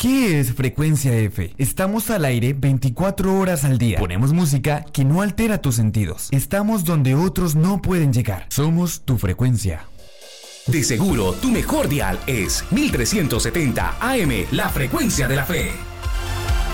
¿Qué es Frecuencia F? Estamos al aire 24 horas al día. Ponemos música que no altera tus sentidos. Estamos donde otros no pueden llegar. Somos tu frecuencia. De seguro, tu mejor dial es 1370 AM, la frecuencia de la fe.